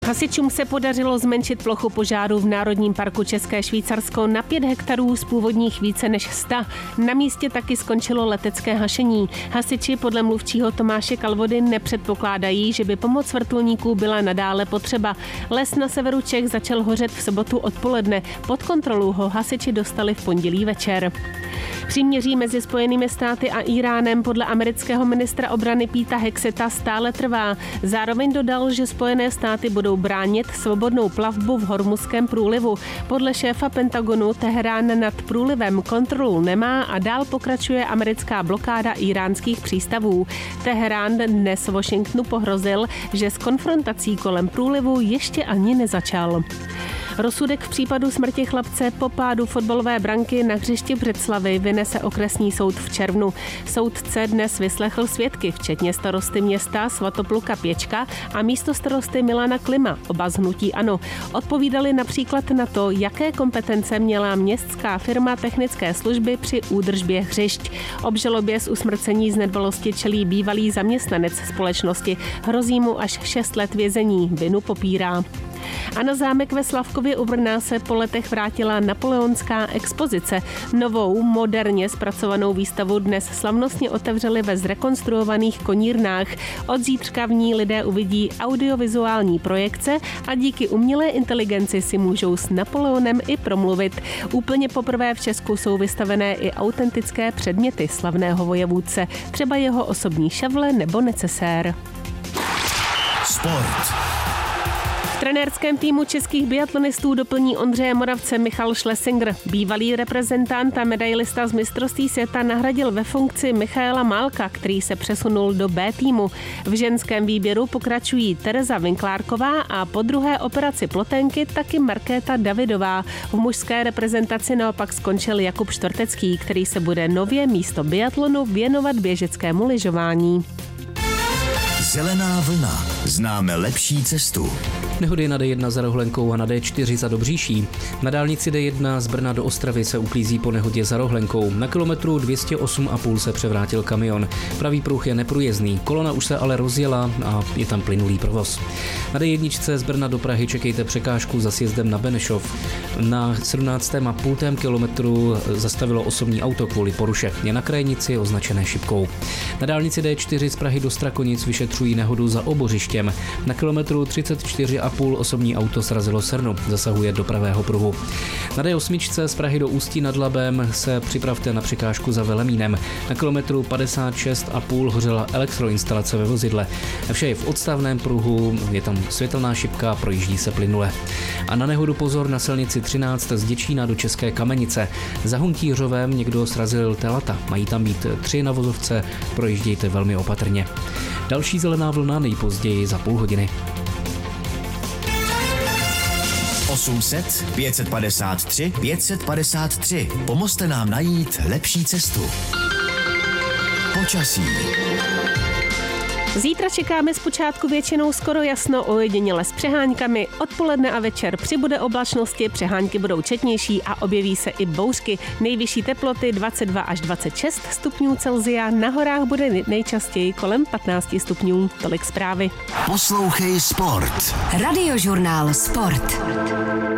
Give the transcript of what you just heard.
Hasičům se podařilo zmenšit plochu požáru v Národním parku České Švýcarsko na 5 hektarů z původních více než 100. Na místě taky skončilo letecké hašení. Hasiči podle mluvčího Tomáše Kalvody nepředpokládají, že by pomoc vrtulníků byla nadále potřeba. Les na severu Čech začal hořet v sobotu odpoledne. Pod kontrolu ho hasiči dostali v pondělí večer. Příměří mezi Spojenými státy a Íránem podle amerického ministra obrany Peta Hexeta stále trvá. Zároveň dodal, že Spojené státy budou bránit svobodnou plavbu v Hormuzském průlivu. Podle šéfa Pentagonu Teherán nad průlivem kontrolu nemá a dál pokračuje americká blokáda íránských přístavů. Teherán dnes Washingtonu pohrozil, že s konfrontací kolem průlivu ještě ani nezačal. Rozsudek v případu smrti chlapce po pádu fotbalové branky na hřišti Břeclavi vynese okresní soud v červnu. Soudce dnes vyslechl svědky, včetně starosty města Svatopluka Pěčka a místostarosty Milana Klima, oba z hnutí ANO. Odpovídali například na to, jaké kompetence měla městská firma technické služby při údržbě hřišť. Obžalobě z usmrcení z nedbalosti čelí bývalý zaměstnanec společnosti. Hrozí mu až 6 let vězení, vinu popírá. A na zámek ve Slavkově u Brna se po letech vrátila napoleonská expozice. Novou, moderně zpracovanou výstavu dnes slavnostně otevřeli ve zrekonstruovaných konírnách. Od zítřka v ní lidé uvidí audiovizuální projekce a díky umělé inteligenci si můžou s Napoleonem i promluvit. Úplně poprvé v Česku jsou vystavené i autentické předměty slavného vojevůdce, třeba jeho osobní šavle nebo necesér. Sport. V trenérském týmu českých biatlonistů doplní Ondřeje Moravce Michal Schlesinger. Bývalý reprezentant a medailista z mistrovství světa nahradil ve funkci Michaela Málka, který se přesunul do B týmu. V ženském výběru pokračují Tereza Vinklárková a po druhé operaci ploténky taky Markéta Davidová. V mužské reprezentaci naopak skončil Jakub Štvrtecký, který se bude nově místo biatlonu věnovat běžeckému lyžování. Zelená vlna. Známe lepší cestu. Nehody na D1 za Rohlenkou a na D4 za Dobříší. Na dálnici D1 z Brna do Ostravy se uklízí po nehodě za Rohlenkou. Na kilometru 208,5 se převrátil kamion. Pravý pruh je neprůjezdný. Kolona už se ale rozjela a je tam plynulý provoz. Na D1 z Brna do Prahy čekejte překážku za sjezdem na Benešov. Na 17,5 kilometru zastavilo osobní auto kvůli poruše. Je na krajnici označené šipkou. Na dálnici D4 z Prahy do Strakonic vyšetřují nehodu za Obořištěm. Na kilometru 34,5 osobní auto srazilo srnu, zasahuje do pravého pruhu. Na D8 z Prahy do Ústí nad Labem se připravte na překážku za Velemínem. Na kilometru 56,5 hořela elektroinstalace ve vozidle. Vše je v odstavném pruhu, je tam světelná šipka, projíždí se plynule. A na nehodu pozor na silnici 13 z Děčína do České Kamenice. Za Huntířovem někdo srazil telata. Mají tam být 3 na vozovce, projíždějte velmi opatrně. Další zelená vlna nejpozději za půl hodiny. 800 553 553. Pomozte nám najít lepší cestu. Počasí. Zítra čekáme zpočátku většinou skoro jasno, ojediněle s přeháňkami. Odpoledne a večer přibude oblačnosti, přehánky budou četnější a objeví se i bouřky. Nejvyšší teploty 22 až 26 stupňů Celsia, na horách bude nejčastěji kolem 15 stupňů. Tolik zprávy. Poslouchej Sport. Radiožurnál Sport.